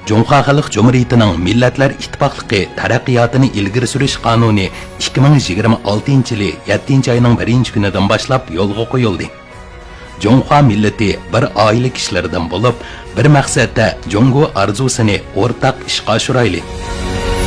Cumhuriyet Halk Cumhuriyeti'nin Milletler İttifaqlığı taraqqiyotini ilgiri surish qonuni 2026 yılı 7 ayının 1 günüden başlap yo'lga qo'yildi. Cumhuriyet milleti bir aile kişilerinden bulup, bir maqsadda Jungo arzusini ortaq ishga oshirayli.